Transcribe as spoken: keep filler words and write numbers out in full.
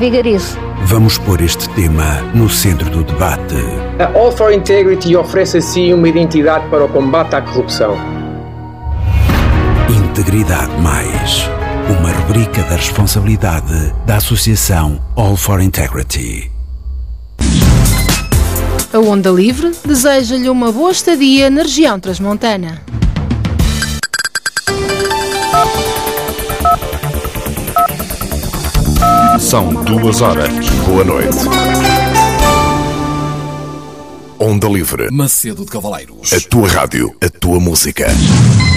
Vigarize. Vamos pôr este tema no centro do debate. A All for Integrity oferece assim uma identidade para o combate à corrupção. Integridade Mais, uma rubrica da responsabilidade da Associação All for Integrity. A Onda Livre deseja-lhe uma boa estadia na região transmontana. São duas horas. Boa noite. Onda Livre. Macedo de Cavaleiros. A tua rádio, a tua música.